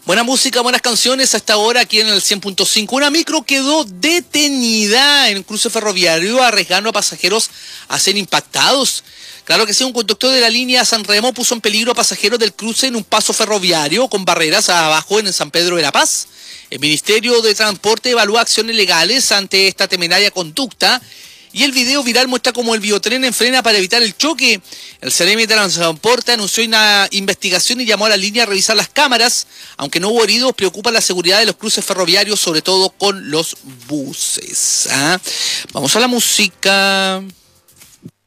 Buena música, buenas canciones. Hasta ahora aquí en el 100.5. Una micro quedó detenida en un cruce ferroviario, arriesgando a pasajeros a ser impactados. Claro que sí, un conductor de la línea San Remo puso en peligro a pasajeros del cruce en un paso ferroviario con barreras abajo en San Pedro de la Paz. El Ministerio de Transporte evalúa acciones legales ante esta temeraria conducta. Y el video viral muestra cómo el biotren enfrena para evitar el choque. El Ceremi de Transporte anunció una investigación y llamó a la línea a revisar las cámaras. Aunque no hubo heridos, preocupa la seguridad de los cruces ferroviarios, sobre todo con los buses. Vamos a la música.